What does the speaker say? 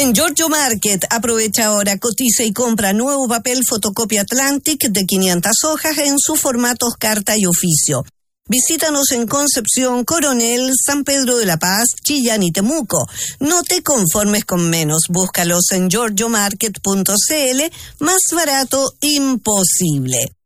En Giorgio Market, aprovecha ahora, cotiza y compra nuevo papel fotocopia Atlantic de 500 hojas en sus formatos carta y oficio. Visítanos en Concepción, Coronel, San Pedro de la Paz, Chillán y Temuco. No te conformes con menos. Búscalos en giorgiomarket.cl. Más barato, imposible.